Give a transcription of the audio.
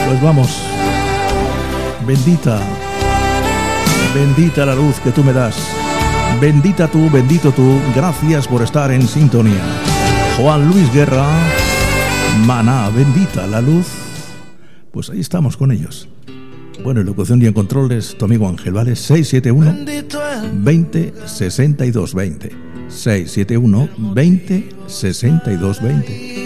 Pues vamos. Bendita, bendita la luz que tú me das. Bendita tú, bendito tú. Gracias por estar en sintonía. Juan Luis Guerra, Maná, bendita la luz. Pues ahí estamos con ellos. Bueno, en locución y en controles, tu amigo Ángel, ¿vale? 671 20 62 20. 671 20 62 20.